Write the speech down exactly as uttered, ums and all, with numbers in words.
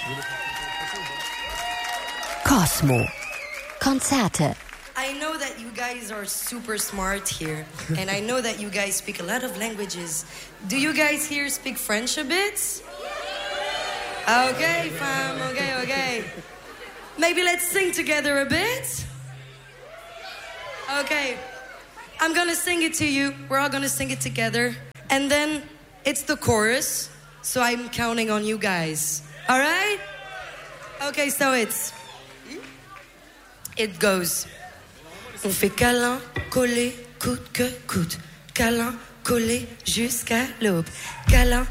Cosmo. Konzerte. I know that you guys are super smart here, and I know that you guys speak a lot of languages. Do you guys here speak French a bit? Okay, fam, okay, okay. Maybe let's sing together a bit? Okay. I'm gonna sing it to you. We're all gonna sing it together. And then it's the chorus, so I'm counting on you guys. All right? Okay, so it's... It goes... On fait câlin, collé, coûte que coûte. Câlin, collé, jusqu'à l'aube. Câlin,